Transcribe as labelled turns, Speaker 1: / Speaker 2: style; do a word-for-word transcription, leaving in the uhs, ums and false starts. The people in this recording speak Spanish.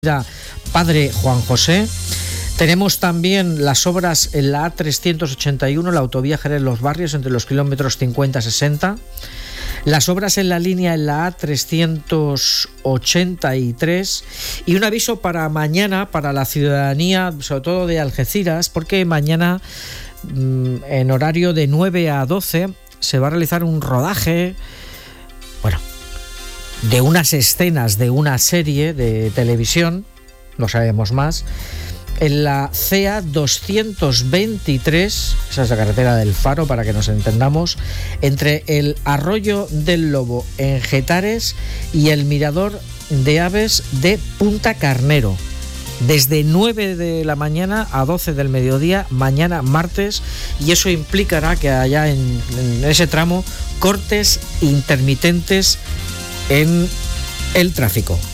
Speaker 1: Padre Juan José. Tenemos también las obras en la A trescientos ochenta y uno, la autovía Jerez Los Barrios, entre los kilómetros cincuenta a sesenta. Las obras en la línea en la A trescientos ochenta y tres. Y un aviso para mañana, para la ciudadanía, sobre todo de Algeciras, porque mañana, en horario de nueve a doce, se va a realizar un rodaje, bueno, de unas escenas de una serie de televisión, no sabemos más, en la C A doscientos veintitrés, esa es la carretera del Faro para que nos entendamos, entre el Arroyo del Lobo en Getares y el Mirador de Aves de Punta Carnero, desde nueve de la mañana a doce del mediodía, mañana martes, y eso implicará que haya en, en ese tramo cortes intermitentes en el tráfico.